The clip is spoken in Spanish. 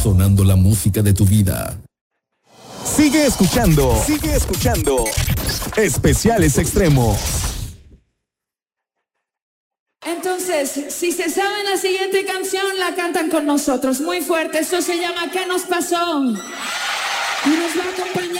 sonando la música de tu vida. Sigue escuchando. Especiales Extremos. Entonces, si se saben la siguiente canción, la cantan con nosotros muy fuerte. Esto se llama ¿Qué nos pasó? Y nos va a acompañar